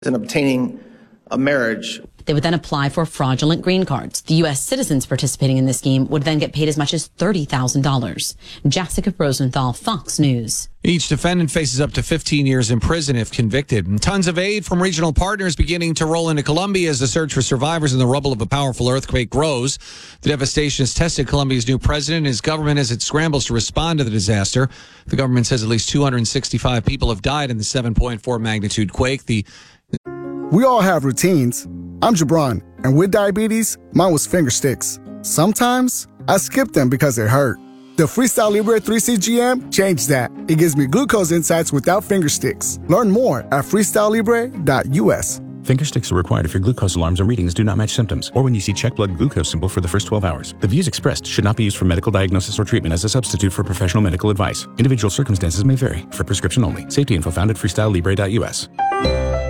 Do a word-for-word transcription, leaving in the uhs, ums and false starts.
in obtaining a marriage. They would then apply for fraudulent green cards. The U S citizens participating in this scheme would then get paid as much as thirty thousand dollars. Jessica Rosenthal, Fox News. Each defendant faces up to fifteen years in prison if convicted. And tons of aid from regional partners beginning to roll into Colombia as the search for survivors in the rubble of a powerful earthquake grows. The devastation has tested Colombia's new president and his government as it scrambles to respond to the disaster. The government says at least two hundred sixty-five people have died in the seven point four magnitude quake. The We all have routines. I'm Jabron, and with diabetes, mine was finger sticks. Sometimes I skip them because they hurt. The Freestyle Libre three C G M changed that. It gives me glucose insights without finger sticks. Learn more at freestyle libre dot U S. Finger sticks are required if your glucose alarms or readings do not match symptoms, or when you see check blood glucose symbol for the first twelve hours. The views expressed should not be used for medical diagnosis or treatment as a substitute for professional medical advice. Individual circumstances may vary. For prescription only. Safety info found at freestyle libre dot U S.